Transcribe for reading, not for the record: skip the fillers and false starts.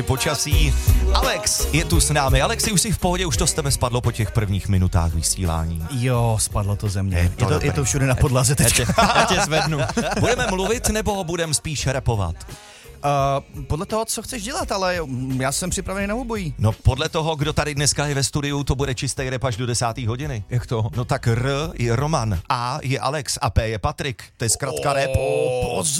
Počasí. Alex je tu s námi. Alexi, už jsi v pohodě, už to z tebe spadlo po těch prvních minutách vysílání. Jo, spadlo to ze mě. Je to všude na podlaze teď. Já tě zvednu. Budeme mluvit nebo budeme spíš rapovat? Podle toho, co chceš dělat, ale já jsem připravený na obojí. No podle toho, kdo tady dneska je ve studiu, to bude čistý rap až do 10. hodiny. Jak to? No tak R je Roman, A je Alex a P je Patrik. To je zkratka rap. Pozor.